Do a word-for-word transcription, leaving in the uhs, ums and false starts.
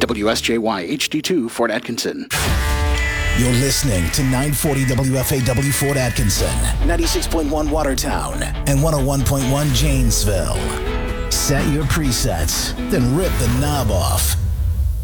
W S J Y H D two, Fort Atkinson. You're listening to nine forty W F A W Fort Atkinson, ninety-six point one Watertown, and one oh one point one Janesville. Set your presets, then rip the knob off.